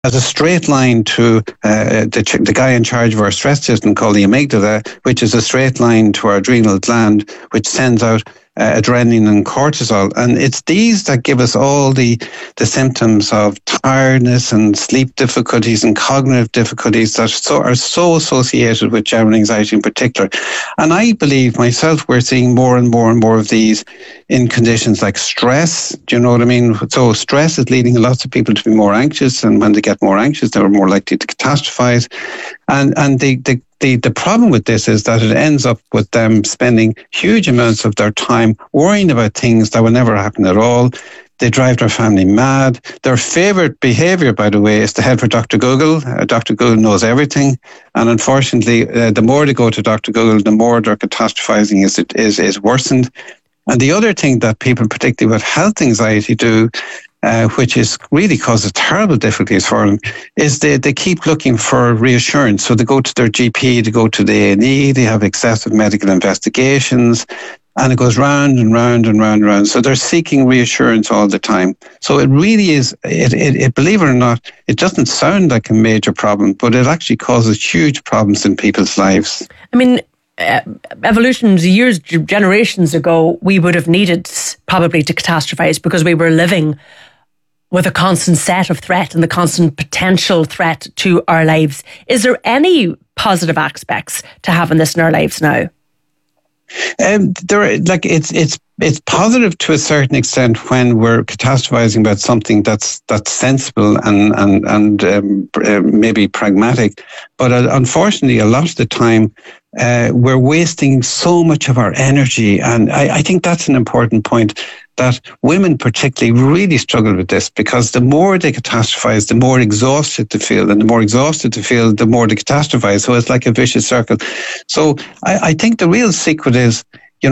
has a straight line to the guy in charge of our stress system called the amygdala, which is a straight line to our adrenal gland, which sends out adrenaline and cortisol. And it's these that give us all the symptoms of tiredness and sleep difficulties and cognitive difficulties that are so associated with general anxiety in particular. And I believe myself, we're seeing more and more and more of these in conditions like stress. Do you know what I mean? So stress is leading lots of people to be more anxious, and when they get more anxious, they're more likely to catastrophize. And the problem with this is that it ends up with them spending huge amounts of their time worrying about things that will never happen at all. They drive their family mad. Their favorite behavior, by the way, is to head for Dr. Google. Dr. Google knows everything. And unfortunately, the more they go to Dr. Google, the more their catastrophizing is worsened. And the other thing that people, particularly with health anxiety, do, which is really causes terrible difficulties for them, is they keep looking for reassurance. So they go to their GP, they go to the A&E, they have excessive medical investigations, and it goes round and round and round and round. So they're seeking reassurance all the time. So it really is, it believe it or not, it doesn't sound like a major problem, but it actually causes huge problems in people's lives. I mean, evolutions, years, generations ago, we would have needed probably to catastrophize because we were living with a constant set of threat and the constant potential threat to our lives. Is there any positive aspects to having this in our lives now? It's positive to a certain extent when we're catastrophizing about something that's sensible and maybe pragmatic. But unfortunately, a lot of the time, we're wasting so much of our energy. And I think that's an important point, that women particularly really struggle with this, because the more they catastrophize, the more exhausted they feel. And the more exhausted they feel, the more they catastrophize. So it's like a vicious circle. So I think the real secret is,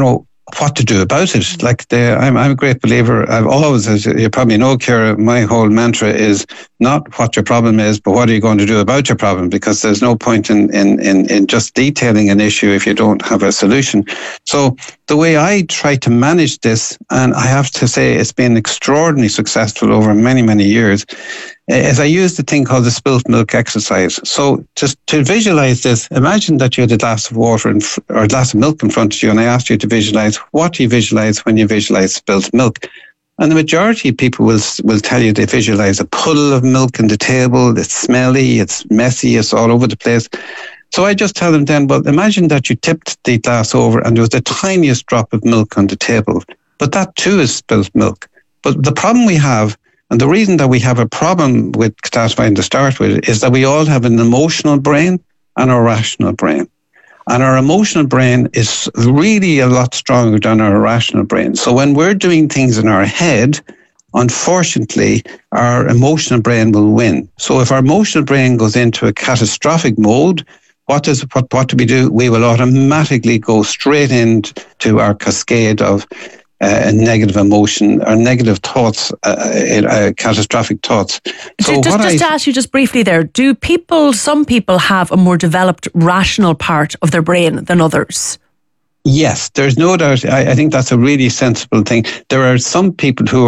what to do about it. I'm a great believer. I've always, as you probably know, Ciara, my whole mantra is not what your problem is, but what are you going to do about your problem? Because there's no point in just detailing an issue if you don't have a solution. So the way I try to manage this, and I have to say it's been extraordinarily successful over many, many years, is I use the thing called the spilt milk exercise. So just to visualize this, imagine that you had a glass of water or a glass of milk in front of you, and I asked you to visualize, what do you visualize when you visualize spilt milk? And the majority of people will tell you they visualize a puddle of milk on the table. It's smelly, it's messy, it's all over the place. So I just tell them then, well, imagine that you tipped the glass over and there was the tiniest drop of milk on the table. But that too is spilt milk. But the problem we have, and the reason that we have a problem with catastrophizing to start with, is that we all have an emotional brain and a rational brain. And our emotional brain is really a lot stronger than our rational brain. So when we're doing things in our head, unfortunately, our emotional brain will win. So if our emotional brain goes into a catastrophic mode, what do we do? We will automatically go straight into our cascade of negative emotion or negative thoughts, catastrophic thoughts. So just to ask you just briefly there, some people have a more developed rational part of their brain than others? Yes, there's no doubt. I think that's a really sensible thing. There are some people who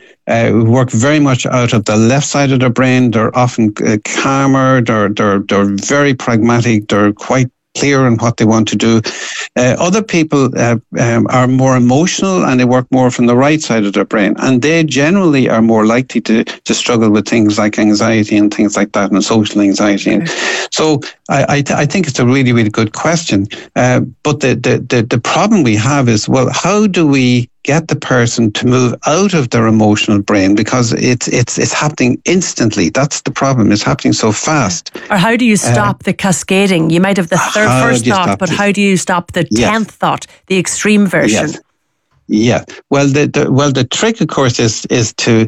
work very much out of the left side of their brain. They're often calmer. They're very pragmatic. They're quite clear on what they want to do. Other people are more emotional and they work more from the right side of their brain, and they generally are more likely to struggle with things like anxiety and things like that, and social anxiety. Okay. So I think it's a really, really good question. But the problem we have is, well, how do we get the person to move out of their emotional brain, because it's happening instantly. That's the problem. It's happening so fast. Or how do you stop the cascading? You might have the first thought, but how do you stop the 10th thought, the extreme version? Yes. Yeah. Well, the trick, of course, is to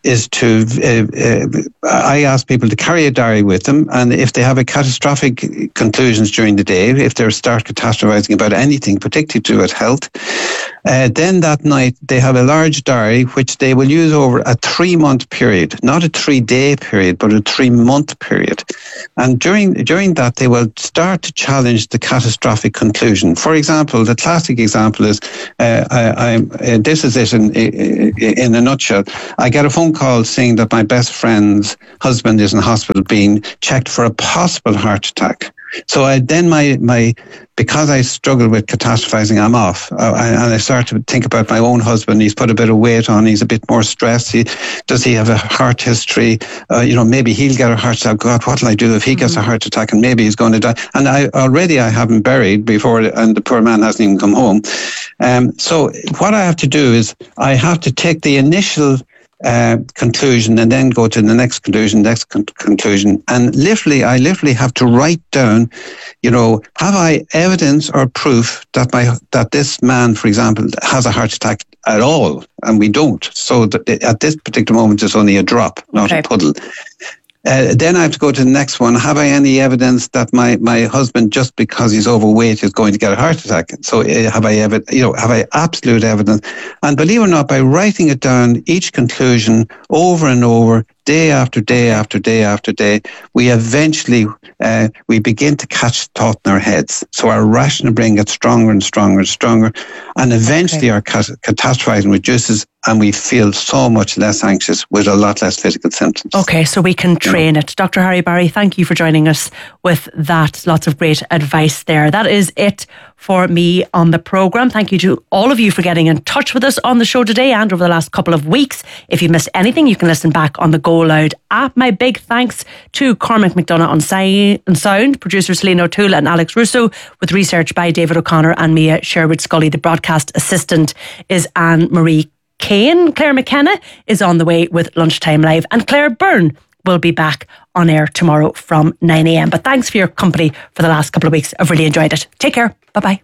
I ask people to carry a diary with them, and if they have a catastrophic conclusions during the day, if they start catastrophizing about anything, particularly to do with health, then that night they have a large diary which they will use over a 3-month period, not a 3-day period, but a 3-month period. And during that, they will start to challenge the catastrophic conclusion. For example, the classic example is this is it in a nutshell. I get a phone call saying that my best friend's husband is in hospital being checked for a possible heart attack. So because I struggle with catastrophizing, I'm off. And I start to think about my own husband. He's put a bit of weight on. He's a bit more stressed. Does he have a heart history? Maybe he'll get a heart attack. God, what'll I do if he gets a heart attack and maybe he's going to die? And I have him buried before, and the poor man hasn't even come home. So what I have to do is I have to take the initial conclusion and then go to the next conclusion, and I literally have to write down, have I evidence or proof that this man, for example, has a heart attack at all, and we don't. So at this particular moment, it's only a drop, not a puddle. Then I have to go to the next one. Have I any evidence that my husband, just because he's overweight, is going to get a heart attack? So have I absolute evidence? And believe it or not, by writing it down, each conclusion over and over, day after day after day after day, we eventually we begin to catch thought in our heads. So our rational brain gets stronger and stronger and stronger, and eventually our catastrophizing reduces, and we feel so much less anxious with a lot less physical symptoms. Okay, so we can train it. Dr. Harry Barry, thank you for joining us with that. Lots of great advice there. That is it for me on the programme. Thank you to all of you for getting in touch with us on the show today and over the last couple of weeks. If you missed anything, you can listen back on the Go Loud app. My big thanks to Cormac McDonough on sound, producer Celine O'Toole and Alex Russo, with research by David O'Connor and Mia Sherwood-Scully. The broadcast assistant is Anne-Marie Kane. Claire McKenna is on the way with Lunchtime Live, and Claire Byrne will be back on air tomorrow from 9 a.m. But thanks for your company for the last couple of weeks. I've really enjoyed it. Take care. Bye-bye.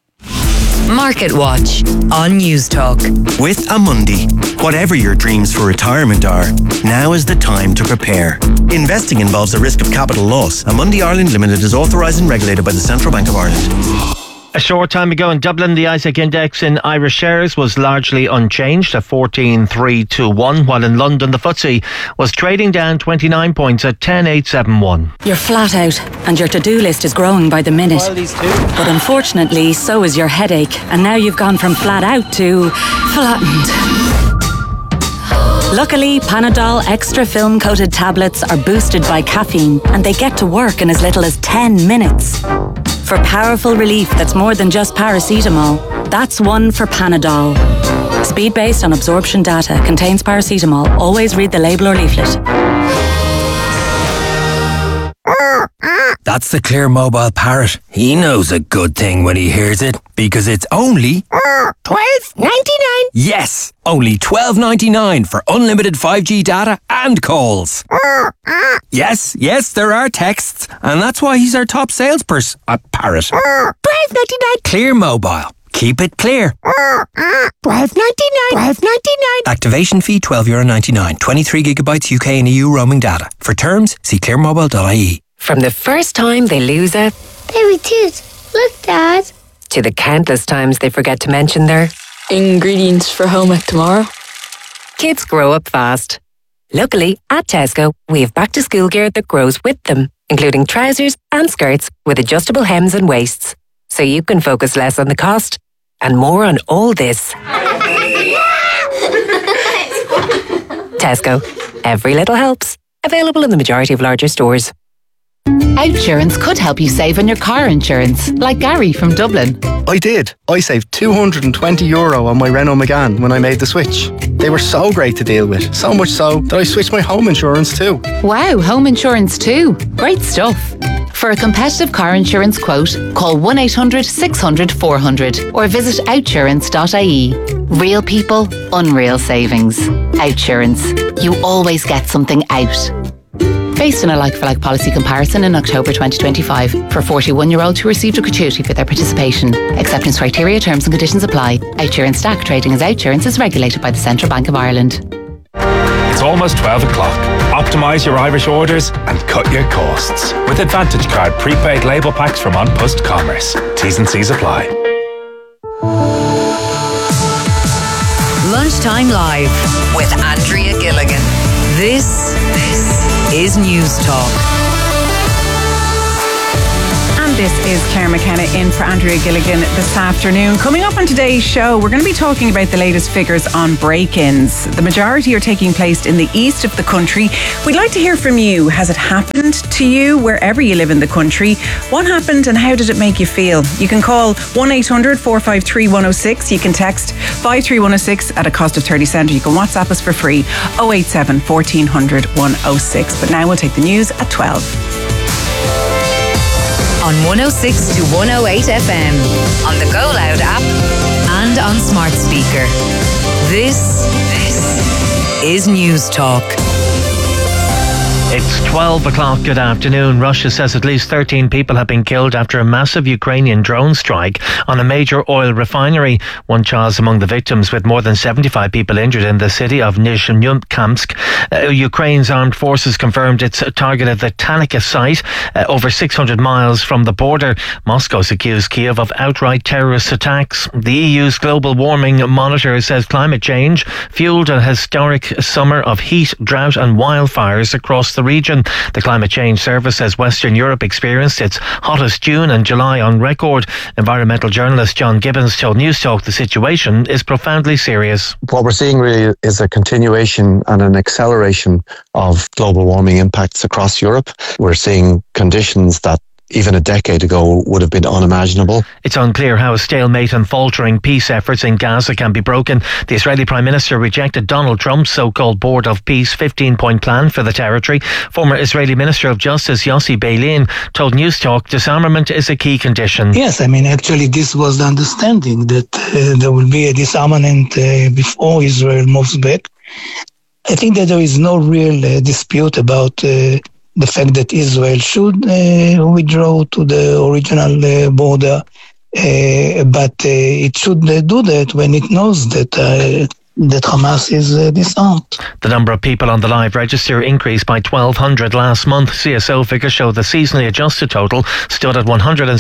Market Watch on News Talk. With Amundi, whatever your dreams for retirement are, now is the time to prepare. Investing involves a risk of capital loss. Amundi Ireland Limited is authorised and regulated by the Central Bank of Ireland. A short time ago in Dublin, the ISEC index in Irish shares was largely unchanged at 14,321, while in London the FTSE was trading down 29 points at 10,871. You're flat out and your to-do list is growing by the minute. But unfortunately, so is your headache, and now you've gone from flat out to flattened. Luckily, Panadol extra film-coated tablets are boosted by caffeine, and they get to work in as little as 10 minutes. For powerful relief that's more than just paracetamol, that's one for Panadol. Speed based on absorption data, contains paracetamol. Always read the label or leaflet. That's the Clear Mobile Parrot. He knows a good thing when he hears it, because it's only $12.99. Yes, only $12.99 for unlimited 5G data and calls. Yes, there are texts, and that's why he's our top salesperson at Parrot. $12.99. Clear Mobile. Keep it clear. $12.99. Activation fee €12.99. 23 gigabytes UK and EU roaming data. For terms, see clearmobile.ie. From the first time they lose a baby tooth. Look, Dad. To the countless times they forget to mention their ingredients for home ec tomorrow. Kids grow up fast. Luckily, at Tesco, we have back-to-school gear that grows with them, including trousers and skirts with adjustable hems and waists. So you can focus less on the cost and more on all this. Tesco. Every little helps. Available in the majority of larger stores. Outsurance could help you save on your car insurance, like Gary from Dublin. I did. I saved €220 on my Renault Megane when I made the switch. They were so great to deal with, so much so that I switched my home insurance too. Wow, home insurance too. Great stuff. For a competitive car insurance quote, call 1-800-600-400 or visit outsurance.ie. Real people, unreal savings. Outsurance. You always get something out. Based on a like-for-like policy comparison in October 2025 for 41-year-olds who received a gratuity for their participation. Acceptance criteria, terms and conditions apply. Outsurance DAC trading as Outsurance is regulated by the Central Bank of Ireland. It's almost 12 o'clock. Optimise your Irish orders and cut your costs with Advantage Card prepaid label packs from An Post Commerce. T's and C's apply. Lunchtime Live with Andrea Gilligan. This is News Talk. This is Claire McKenna in for Andrea Gilligan this afternoon. Coming up on today's show, we're going to be talking about the latest figures on break-ins. The majority are taking place in the east of the country. We'd like to hear from you. Has it happened to you wherever you live in the country? What happened and how did it make you feel? You can call 1-800 453 106. You can text 53106 at a cost of 30 cents. You can WhatsApp us for free 087 1400 106. But now we'll take the news at 12. On 106 to 108 FM, on the Go Loud app, and on smart speaker. This is News Talk. It's 12 o'clock. Good afternoon. Russia says at least 13 people have been killed after a massive Ukrainian drone strike on a major oil refinery. One child's among the victims, with more than 75 people injured in the city of Nizhnekamsk. Ukraine's armed forces confirmed it's targeted the Tanika site, over 600 miles from the border. Moscow's accused Kiev of outright terrorist attacks. The EU's global warming monitor says climate change fueled a historic summer of heat, drought and wildfires across the region. The Climate Change Service says Western Europe experienced its hottest June and July on record. Environmental journalist John Gibbons told News Talk the situation is profoundly serious. What we're seeing really is a continuation and an acceleration of global warming impacts across Europe. We're seeing conditions that even a decade ago would have been unimaginable. It's unclear how a stalemate and faltering peace efforts in Gaza can be broken. The Israeli Prime Minister rejected Donald Trump's so-called Board of Peace 15-point plan for the territory. Former Israeli Minister of Justice Yossi Beilin told News Talk disarmament is a key condition. Yes, I mean, actually this was the understanding that there will be a disarmament before Israel moves back. I think that there is no real dispute about the fact that Israel should withdraw to the original border, but it should do that when it knows that Hamas is disarmed. The number of people on the live register increased by 1,200 last month. CSO figures show the seasonally adjusted total stood at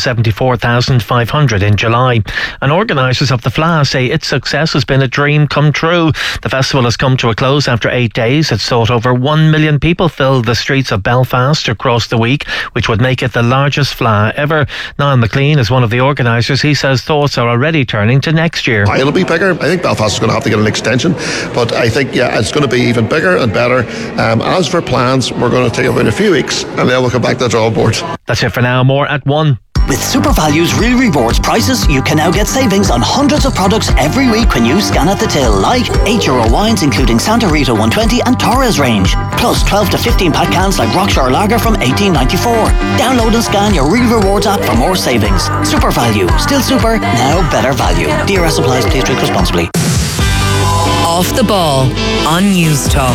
174,500 in July. And organisers of the Fleadh say its success has been a dream come true. The festival has come to a close after 8 days. It saw over 1 million people fill the streets of Belfast across the week, which would make it the largest Fleadh ever. Niall McLean is one of the organisers. He says thoughts are already turning to next year. It'll be bigger. I think Belfast is going to have to get an extension, but I think it's going to be even bigger and better. As for plans, we're going to take about a few weeks and then we'll come back to the drawing board. That's it for now. More at 1. With SuperValue's Real Rewards prices, you can now get savings on hundreds of products every week when you scan at the till, like €8 wines including Santa Rita 120 and Torres range, plus 12 to 15 pack cans like Rockshore Lager from $18.94. Download and scan your Real Rewards app for more savings. SuperValue, still super, now better value. DRS applies, please drink responsibly. Off the Ball on News Talk.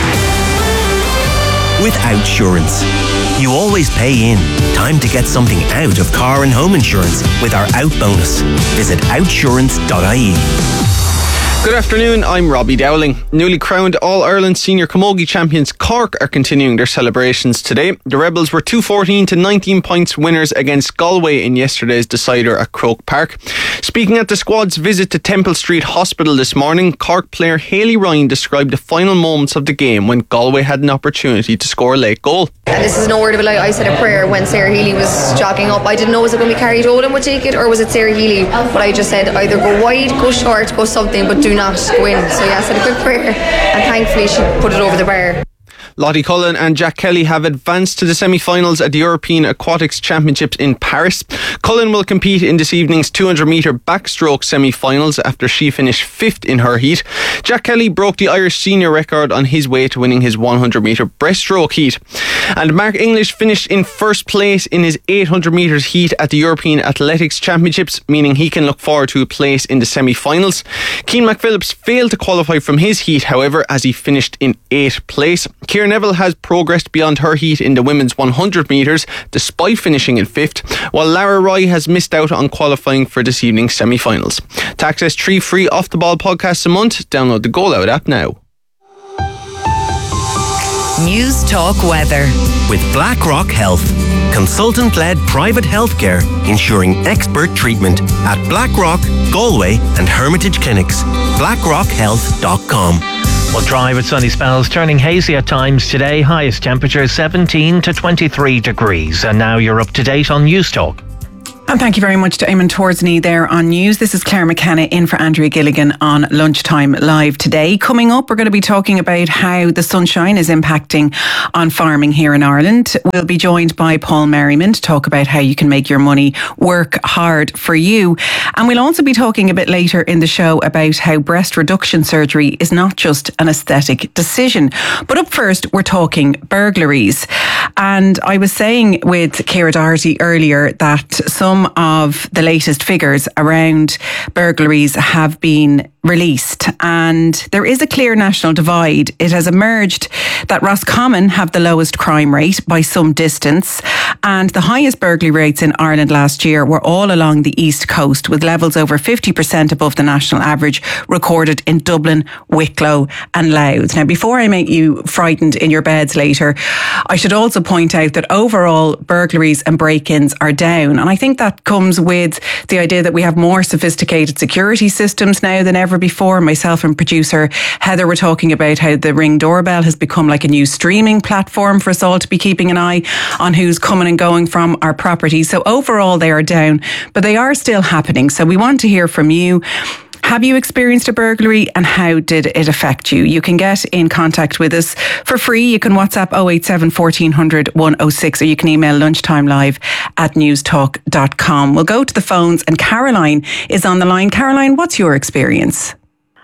With Outsurance, you always pay in. Time to get something out of car and home insurance with our Out bonus. Visit outsurance.ie. Good afternoon, I'm Robbie Dowling. Newly crowned All-Ireland Senior Camogie champions Cork are continuing their celebrations today. The Rebels were 214 to 19 points winners against Galway in yesterday's decider at Croke Park. Speaking at the squad's visit to Temple Street Hospital this morning, Cork player Hayley Ryan described the final moments of the game when Galway had an opportunity to score a late goal. And this is no word of a lie, I said a prayer when Sarah Healy was jogging up. I didn't know, was it going to be Carrie Dolan would take it or was it Sarah Healy? But I just said either go wide, go short, go something, but do not go in. So yeah, I said a quick prayer and thankfully she put it over the bar. Lottie Cullen and Jack Kelly have advanced to the semi-finals at the European Aquatics Championships in Paris. Cullen will compete in this evening's 200-metre backstroke semi-finals after she finished 5th in her heat. Jack Kelly broke the Irish senior record on his way to winning his 100-metre breaststroke heat. And Mark English finished in first place in his 800 metres heat at the European Athletics Championships, meaning he can look forward to a place in the semi-finals. Cian McPhillips failed to qualify from his heat, however, as he finished in 8th place. Ciara Neville has progressed beyond her heat in the women's 100 metres despite finishing in 5th, while Lara Roy has missed out on qualifying for this evening's semi-finals. To access 3 free Off the Ball podcasts a month, download the Go Loud app now. News Talk Weather. With BlackRock Health, consultant-led private healthcare ensuring expert treatment at BlackRock, Galway and Hermitage Clinics. BlackRockHealth.com. Well, dry with sunny spells, turning hazy at times today. Highest temperature 17 to 23 degrees. And now you're up to date on News Talk. And thank you very much to Eamon Torsney there on news. This is Claire McKenna in for Andrea Gilligan on Lunchtime Live today. Coming up, we're going to be talking about how the sunshine is impacting on farming here in Ireland. We'll be joined by Paul Merriman to talk about how you can make your money work hard for you. And we'll also be talking a bit later in the show about how breast reduction surgery is not just an aesthetic decision. But up first, we're talking burglaries. And I was saying with Ciara Doherty earlier that some of the latest figures around burglaries have been released, and there is a clear national divide. It has emerged that Roscommon have the lowest crime rate by some distance, and the highest burglary rates in Ireland last year were all along the east coast, with levels over 50% above the national average recorded in Dublin, Wicklow and Louth. Now, before I make you frightened in your beds later, I should also point out that overall burglaries and break-ins are down, and I think that comes with the idea that we have more sophisticated security systems now than ever before. Myself and producer Heather were talking about how the Ring doorbell has become like a new streaming platform for us all to be keeping an eye on who's coming and going from our property. So overall they are down, but they are still happening. So we want to hear from you. Have you experienced a burglary and how did it affect you? You can get in contact with us for free. You can WhatsApp 087 1400 106 or you can email lunchtimelive@newstalk.com. We'll go to the phones and Caroline is on the line. Caroline, what's your experience?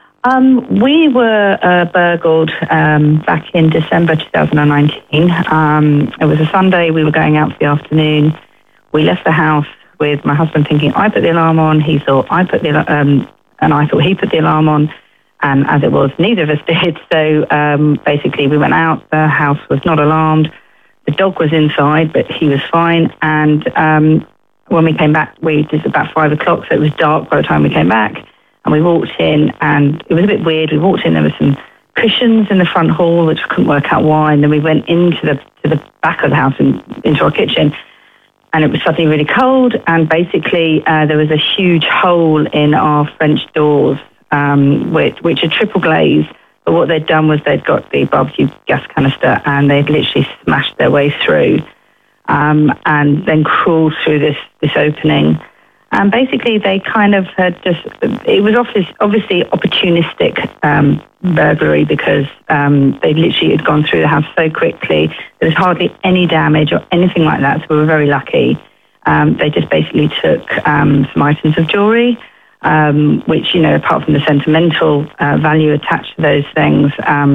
We were burgled back in December 2019. It was a Sunday. We were going out for the afternoon. We left the house with my husband thinking I put the alarm on. He thought I put the and I thought he put the alarm on, and as it was, neither of us did. So basically we went out, the house was not alarmed, the dog was inside, but he was fine, and when we came back, it was about 5 o'clock, so it was dark by the time we came back, and we walked in, and it was a bit weird. We walked in, there were some cushions in the front hall, which I couldn't work out why, and then we went into the back of the house and into our kitchen, and it was suddenly really cold, and basically there was a huge hole in our French doors, which are triple glazed. But what they'd done was they'd got the barbecue gas canister and they'd literally smashed their way through, and then crawled through this opening. And basically they kind of had it was obviously opportunistic burglary because they literally had gone through the house so quickly. There was hardly any damage or anything like that, so we were very lucky. They just basically took some items of jewellery, which, apart from the sentimental value attached to those things,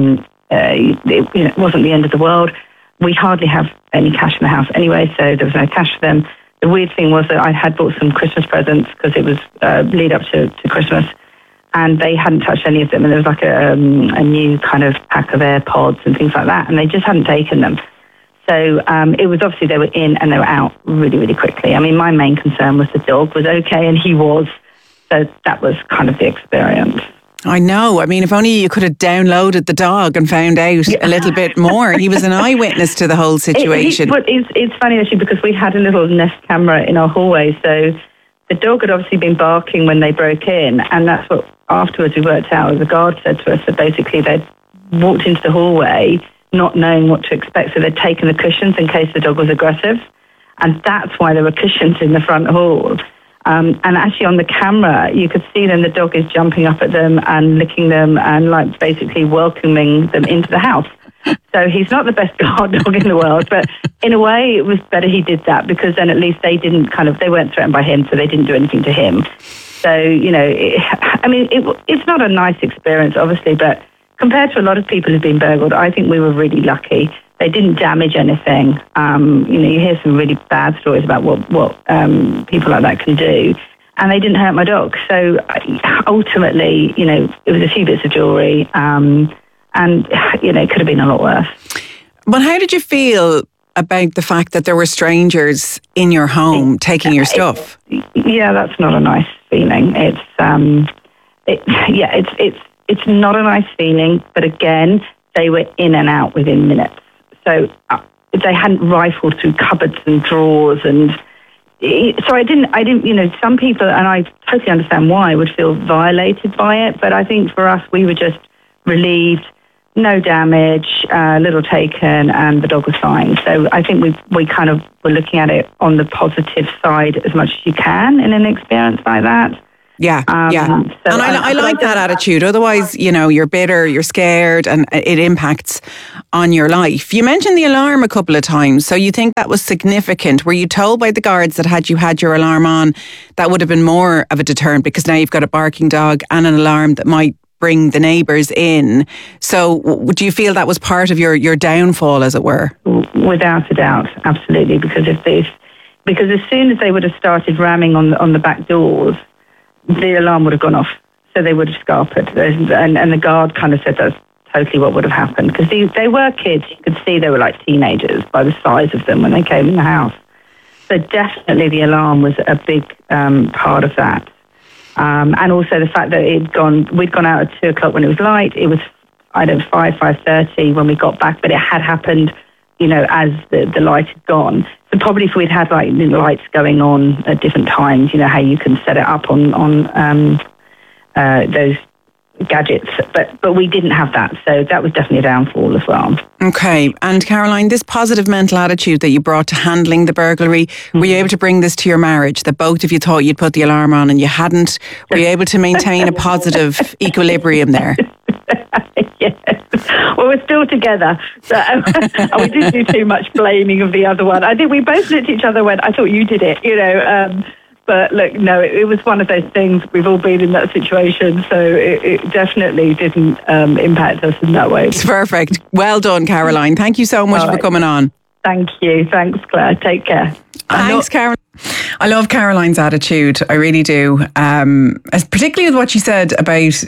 it wasn't the end of the world. We hardly have any cash in the house anyway, so there was no cash for them. The weird thing was that I had bought some Christmas presents because it was lead up to Christmas, and they hadn't touched any of them, and there was like a new kind of pack of AirPods and things like that, and they just hadn't taken them. So it was obviously they were in and they were out really, really quickly. I mean, my main concern was the dog was okay, and he was. So that was kind of the experience. I know. I mean, if only you could have downloaded the dog and found out a little bit more. He was an eyewitness to the whole situation. It's funny, actually, because we had a little Nest camera in our hallway. So the dog had obviously been barking when they broke in. And that's what afterwards we worked out. The guard said to us that basically they'd walked into the hallway not knowing what to expect. So they'd taken the cushions in case the dog was aggressive. And that's why there were cushions in the front hall. And actually on the camera, you could see then the dog is jumping up at them and licking them and like basically welcoming them into the house. So he's not the best guard dog in the world, but in a way it was better he did that because then at least they weren't threatened by him, so they didn't do anything to him. So, it's not a nice experience, obviously, but compared to a lot of people who've been burgled, I think we were really lucky. They didn't damage anything. You hear some really bad stories about what people like that can do. And they didn't hurt my dog. So ultimately, it was a few bits of jewellery. And it could have been a lot worse. But how did you feel about the fact that there were strangers in your home taking your stuff? Yeah, that's not a nice feeling. It's not a nice feeling. But again, they were in and out within minutes. So they hadn't rifled through cupboards and drawers, and so I didn't. Some people, and I totally understand why, would feel violated by it. But I think for us, we were just relieved, no damage, little taken, and the dog was fine. So I think we kind of were looking at it on the positive side as much as you can in an experience like that. Yeah, yeah. So and I like that attitude. Otherwise, you're bitter, you're scared, and it impacts on your life. You mentioned the alarm a couple of times, so you think that was significant. Were you told by the guards that had you had your alarm on, that would have been more of a deterrent, because now you've got a barking dog and an alarm that might bring the neighbours in? So do you feel that was part of your downfall, as it were? Without a doubt, absolutely. Because because as soon as they would have started ramming on the back doors, the alarm would have gone off. So they would have scarpered. And the guard kind of said that's totally what would have happened. Because they were kids. You could see they were like teenagers by the size of them when they came in the house. So definitely the alarm was a big part of that. And also the fact that we'd gone out at 2 o'clock when it was light. It was, 5:30 when we got back, but it had happened, as the light had gone. So probably if we'd had like lights going on at different times, how you can set it up on those gadgets, but we didn't have that, so that was definitely a downfall as well. Okay, and Caroline, this positive mental attitude that you brought to handling the burglary, were you able to bring this to your marriage, that both of you thought you'd put the alarm on and you hadn't? Were you able to maintain a positive equilibrium there? Yes. Well, we're still together, so, and we didn't do too much blaming of the other one. I think we both looked at each other and went, I thought you did it, but look, no, it was one of those things. We've all been in that situation, so it definitely didn't impact us in that way. It's perfect. Well done, Caroline. Thank you so much for coming on. Thank you. Thanks, Claire. Take care. Thanks, Caroline. I love Caroline's attitude. I really do. Particularly with what she said about,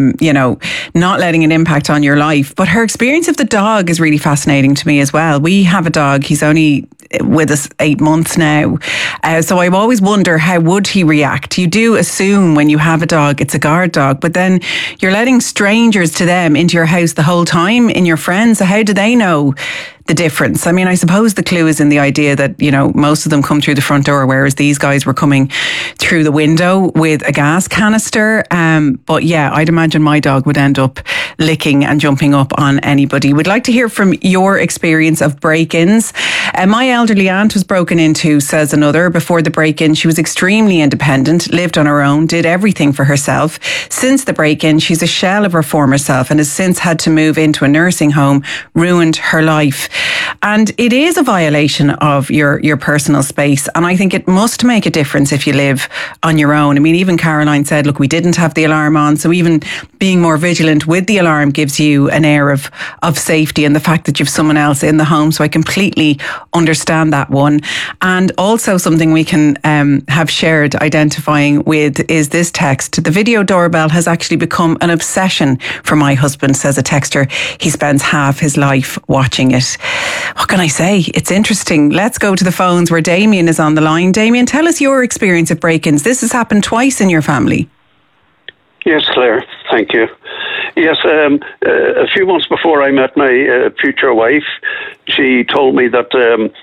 not letting it impact on your life. But her experience of the dog is really fascinating to me as well. We have a dog. He's only with us 8 months now. So I always wonder, how would he react? You do assume when you have a dog, it's a guard dog, but then you're letting strangers to them into your house the whole time, in your friends. So how do they know the difference? I mean, I suppose the clue is in the idea that, most of them come through the front door, whereas these guys were coming through the window with a gas canister. But yeah, I'd imagine my dog would end up licking and jumping up on anybody. We'd like to hear from your experience of break-ins. My elderly aunt was broken into, says another. Before the break-in, she was extremely independent, lived on her own, did everything for herself. Since the break-in, she's a shell of her former self and has since had to move into a nursing home, ruined her life. And it is a violation of your personal space. And I think it must make a difference if you live on your own. I mean, even Caroline said, look, we didn't have the alarm on. So even being more vigilant with the alarm gives you an air of safety, and the fact that you've someone else in the home. So I completely understand that one. And also something we can have shared identifying with is this text. The video doorbell has actually become an obsession for my husband, says a texter. He spends half his life watching it. What can I say? It's interesting. Let's go to the phones where Damien is on the line. Damien, tell us your experience of break-ins. This has happened twice in your family. Yes, Claire. Thank you. Yes, a few months before I met my future wife, she told me that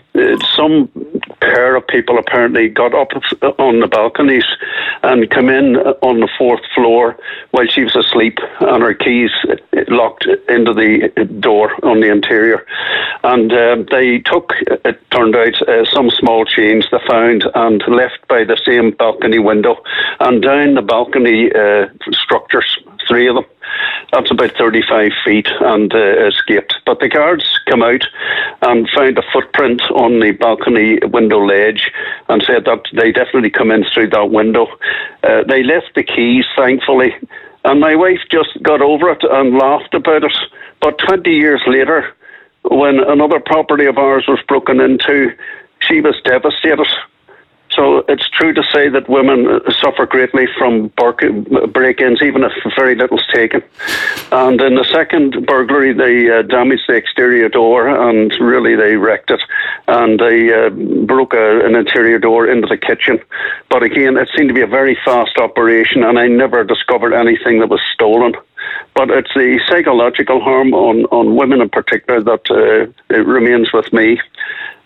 some pair of people apparently got up on the balconies and come in on the 4th floor while she was asleep, and her keys locked into the door on the interior. And they took, it turned out, some small change they found and left by the same balcony window, and down the balcony structures, 3 of them. That's about 35 feet, and escaped. But the guards come out and found a footprint on the balcony window ledge and said that they definitely come in through that window. They left the keys, thankfully, and my wife just got over it and laughed about it. But 20 years later, when another property of ours was broken into, she was devastated. So it's true to say that women suffer greatly from break-ins, even if very little's taken. And in the second burglary, they damaged the exterior door, and really they wrecked it. And they broke an interior door into the kitchen. But again, it seemed to be a very fast operation, and I never discovered anything that was stolen. But it's the psychological harm on women in particular that it remains with me.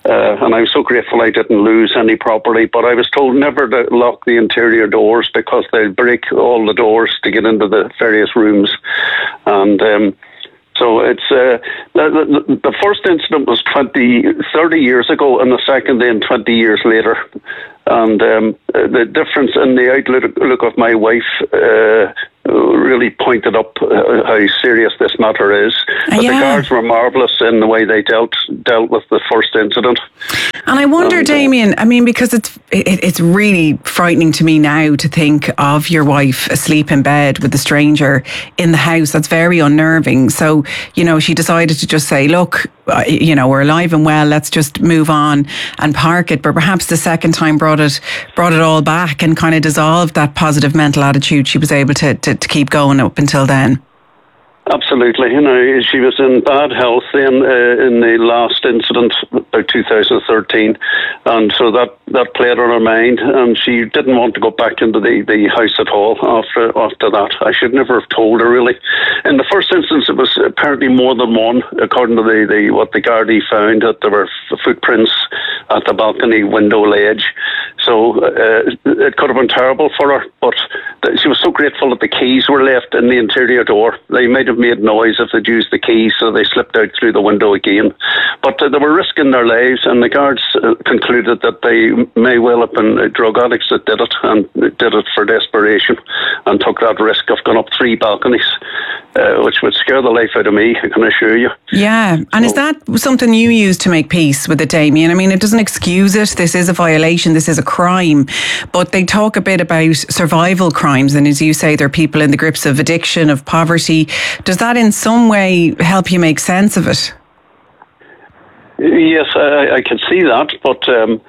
And I was so grateful I didn't lose any property, but I was told never to lock the interior doors because they'll break all the doors to get into the various rooms. And so it's the first incident was 30 years ago, and the second then 20 years later. And the difference in the outlook of my wife really pointed up how serious this matter is. But the guards were marvellous in the way they dealt with the first incident. And I wonder, Damien, I mean, because it's really frightening to me now to think of your wife asleep in bed with a stranger in the house. That's very unnerving. So, you know, she decided to just say, look, you know, we're alive and well, let's just move on and park it. But perhaps the second time brought it all back and kind of dissolved that positive mental attitude she was able to keep going up until then. Absolutely. You know, she was in bad health then in the last incident, about 2013, and so that played on her mind, and she didn't want to go back into the house at all after that. I should never have told her, really. In the first instance, it was apparently more than one, according to what the Gardaí found, that there were footprints at the balcony window ledge. So it could have been terrible for her, but she was so grateful that the keys were left in the interior door. They might have made noise if they'd used the keys, so they slipped out through the window again. But they were risking their lives, and the guards concluded that they may well have been drug addicts that did it, and did it for desperation, and took that risk of going up 3 balconies, which would scare the life out of me, I can assure you. Yeah, and is that something you use to make peace with it, Damien? I mean, it doesn't excuse it. This is a violation, this is a crime, but they talk a bit about survival crimes, and as you say, there are people in the grips of addiction, of poverty. Does that in some way help you make sense of it? Yes, I can see that, but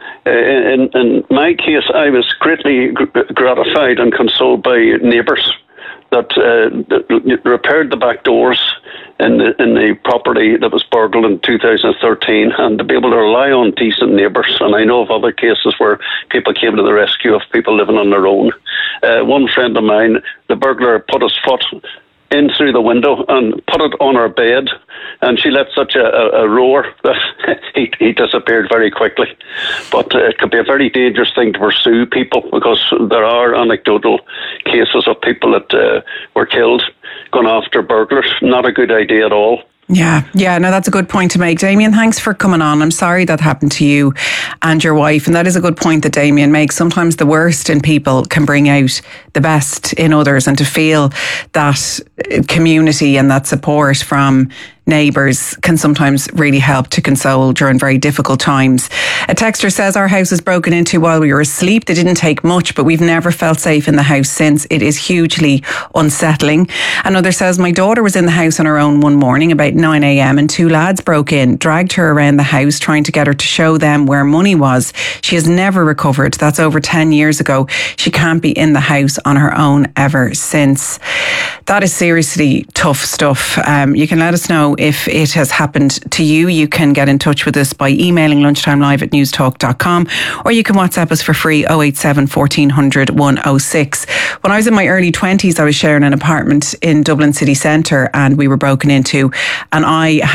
in my case, I was greatly gratified and consoled by neighbours that repaired the back doors in the property that was burgled in 2013, and to be able to rely on decent neighbours. And I know of other cases where people came to the rescue of people living on their own. One friend of mine, the burglar put his foot in through the window and put it on her bed, and she let such a roar that he disappeared very quickly. But it could be a very dangerous thing to pursue people, because there are anecdotal cases of people that were killed going after burglars. Not a good idea at all. Yeah, no, that's a good point to make. Damien, thanks for coming on. I'm sorry that happened to you and your wife, and that is a good point that Damien makes. Sometimes the worst in people can bring out the best in others, and to feel that community and that support from neighbours can sometimes really help to console during very difficult times. A texter says, our house was broken into while we were asleep. They didn't take much, but we've never felt safe in the house since. It is hugely unsettling. Another says, my daughter was in the house on her own one morning about 9 a.m. and 2 lads broke in, dragged her around the house trying to get her to show them where money was. She has never recovered. That's over 10 years ago. She can't be in the house on her own ever since. That is seriously tough stuff. You can let us know if it has happened to you. You can get in touch with us by emailing lunchtimelive@newstalk.com, or you can WhatsApp us for free 087 1400 106. When I was in my early 20s, I was sharing an apartment in Dublin city centre, and we were broken into, and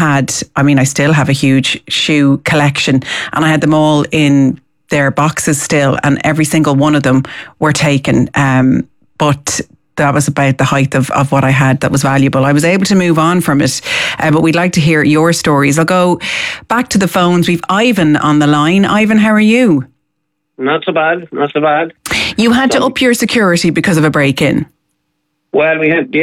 I still have a huge shoe collection, and I had them all in their boxes still, and every single one of them were taken. But that was about the height of what I had that was valuable. I was able to move on from it, but we'd like to hear your stories. I'll go back to the phones. We've Ivan on the line. Ivan, how are you? Not so bad. You had to up your security because of a break-in. Well, we have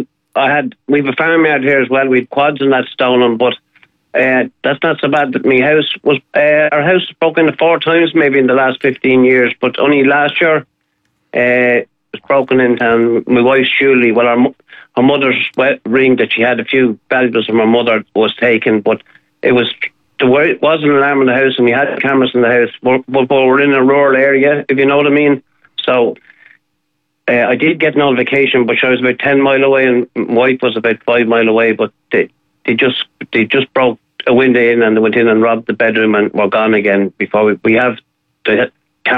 a farmyard here as well. We had quads and that stolen, but that's not so bad. That our house was broken into 4 times maybe in the last 15 years, but only last year was broken into, and my wife Julie, her mother's ring that she had a few valuables from her mother was taken, but there wasn't an alarm in the house, and we had cameras in the house, but we're in a rural area, if you know what I mean. So I did get notification, but I was about 10 mile away, and my wife was about 5 mile away, but they just broke a window in, and they went in and robbed the bedroom and were gone again before we have the camera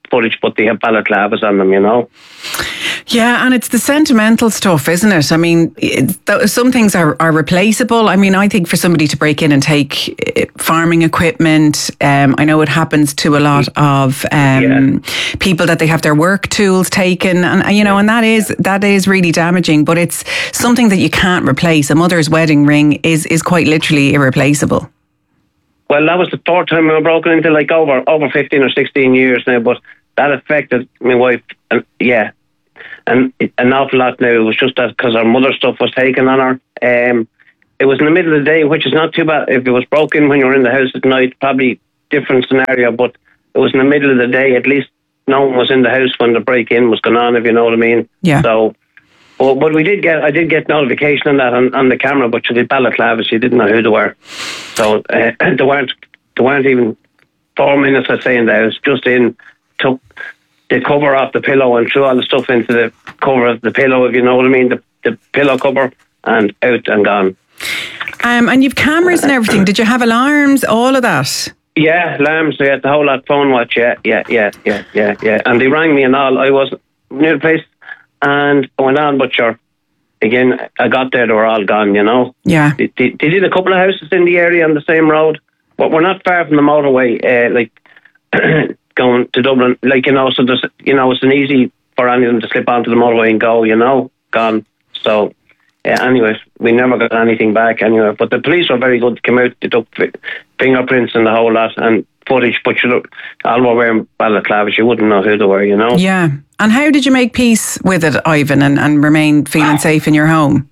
footage, but they have balaclavas on them, you know. Yeah, and it's the sentimental stuff, isn't it? I mean, some things are replaceable. I mean, I think for somebody to break in and take farming equipment, I know it happens to a lot of people that they have their work tools taken, and you know, and that is really damaging. But it's something that you can't replace. A mother's wedding ring is quite literally irreplaceable. Well, that was the third time we were broken into, like over 15 or 16 years now, but that affected my wife, and an awful lot now. It was just that because our mother's stuff was taken on her. It was in the middle of the day, which is not too bad. If it was broken when you were in the house at night, probably different scenario, but it was in the middle of the day. At least no one was in the house when the break-in was going on, if you know what I mean. Yeah. So, but I did get notification on that on the camera, but she did balaclavas. She didn't know who they were. So they weren't even 4 minutes, I'd say, in the house. Just took the cover off the pillow and threw all the stuff into the cover of the pillow, if you know what I mean, the pillow cover, and out and gone. And you've cameras and everything. Did you have alarms, all of that? Yeah, alarms, the whole lot, phone watch, yeah. And they rang me and all. I was near the place and I went on, but sure, again, I got there, they were all gone, you know. Yeah. They did a couple of houses in the area on the same road, but we're not far from the motorway, going to Dublin, like, you know, so there's, you know, it's an easy for anyone to slip onto the motorway and go, you know, gone. So, yeah, anyways, we never got anything back anyway. But the police were very good to come out. They took fingerprints and the whole lot and footage, but you look, all were wearing balaclavas. You wouldn't know who they were, you know. Yeah. And how did you make peace with it, Ivan, and remain feeling safe in your home?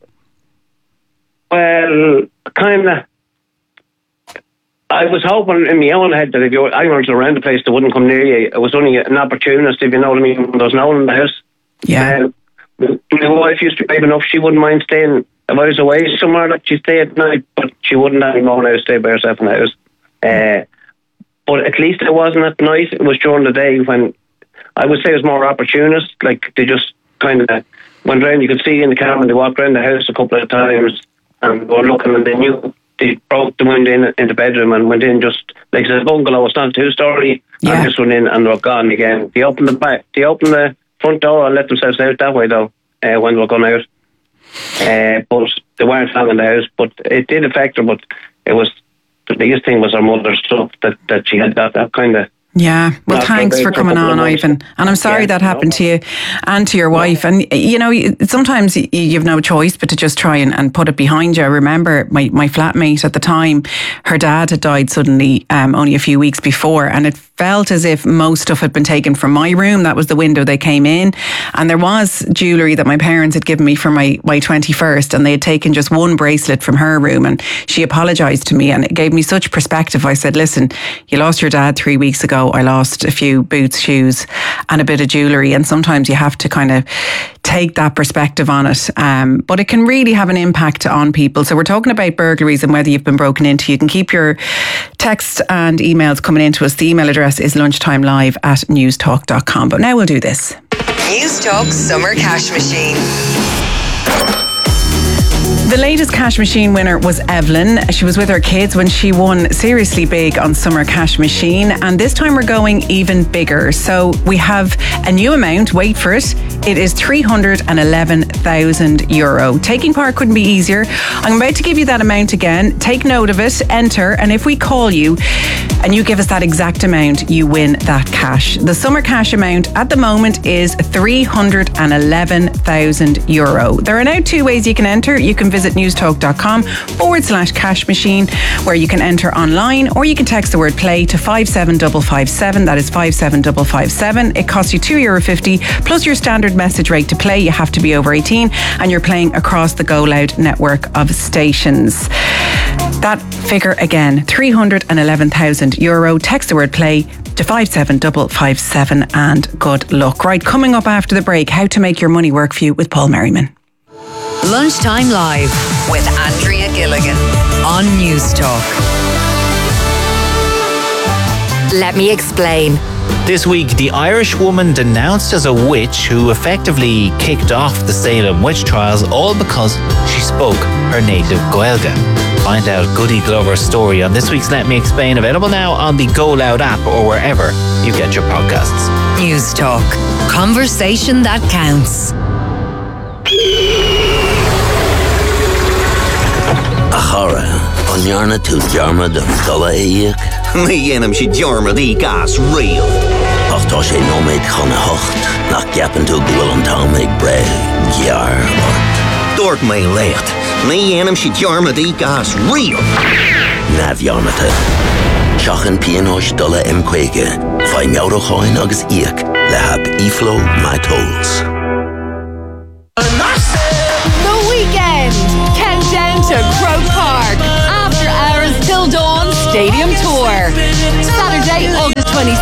Well, kind of. I was hoping in my own head that if anyone was around the place, they wouldn't come near you. It was only an opportunist, if you know what I mean. There was no one in the house. Yeah. My wife used to be brave enough. She wouldn't mind staying. If I was away somewhere, like, she'd stay at night, but she wouldn't have any more now, stay by herself in the house. But at least it wasn't at night. It was during the day when I would say it was more opportunist. Like, they just kind of went around. You could see in the camera, they walked around the house a couple of times and were looking, and they knew. They broke the window in the bedroom and went in, just like a bungalow. It's not a 2-story. Yeah. And just went in and they were gone again. They opened the front door and let themselves out that way though, when they were going out. But they weren't long in the house. But it did affect her. But it was, the biggest thing was her mother's stuff that she had that kind of. Yeah, well, thanks for coming on, Ivan. And I'm sorry that happened to you and to your wife. And, you know, sometimes you've no choice but to just try and put it behind you. I remember my flatmate at the time, her dad had died suddenly only a few weeks before, and it felt as if most stuff had been taken from my room. That was the window they came in. And there was jewellery that my parents had given me for my 21st, and they had taken just one bracelet from her room. And she apologised to me, and it gave me such perspective. I said, listen, you lost your dad 3 weeks ago. I lost a few boots, shoes, and a bit of jewellery. And sometimes you have to kind of take that perspective on it. But it can really have an impact on people. So we're talking about burglaries and whether you've been broken into. You can keep your texts and emails coming into us. The email address is lunchtimelive@newstalk.com. But now we'll do this. News Talk Summer Cash Machine. The latest cash machine winner was Evelyn. She was with her kids when she won seriously big on Summer Cash Machine, and this time we're going even bigger. So we have a new amount, wait for it. It is €311,000. Taking part couldn't be easier. I'm about to give you that amount again. Take note of it, enter, and if we call you and you give us that exact amount, you win that cash. The Summer Cash amount at the moment is €311,000. There are now 2 ways you can enter. You can visit newstalk.com/cash machine, where you can enter online, or you can text the word play to 57557. That is 57557. It costs you €2.50 plus your standard message rate to play. You have to be over 18 and you're playing across the Go Loud network of stations. That figure again, €311,000. Text the word play to 57557 and good luck. Right, coming up after the break, how to make your money work for you with Paul Merriman. Lunchtime Live with Andrea Gilligan on News Talk. Let me explain. This week, the Irish woman denounced as a witch who effectively kicked off the Salem witch trials, all because she spoke her native Gaeilge. Find out Goody Glover's story on this week's Let Me Explain, available now on the Go Loud app or wherever you get your podcasts. News Talk. Conversation that counts. Achara, onjarna to Jarma de Dolla Eek. Me enam she Jarma the gas real. Ach tá sé nóméid chana hocht, nach gapan to gwil an támig bre, jar or Dort me lecht. Me enam she Jarma the gas real. Nav jarmata. Shachan pianosh Dolla M. Quake, 5 euro coin agus eek, le hab iflo my tolls.